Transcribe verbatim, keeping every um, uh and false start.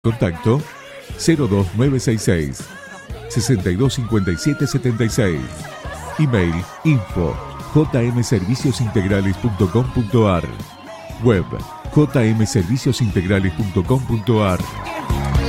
Contacto cero dos nueve seis seis, seis dos cinco siete siete seis. Email info jmserviciosintegrales punto com punto ar. Web jmserviciosintegrales punto com punto ar.